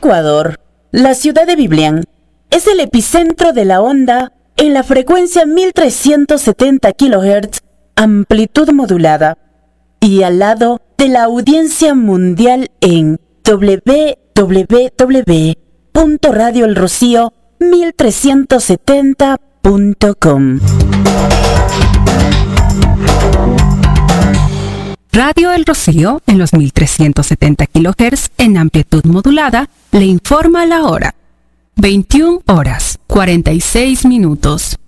Ecuador, la ciudad de Biblián es el epicentro de la onda en la frecuencia 1370 kHz, amplitud modulada, y al lado de la audiencia mundial en www.radioelrocío1370.com. Radio El Rocío, en los 1370 kHz en amplitud modulada, le informa la hora. 21 horas, 46 minutos.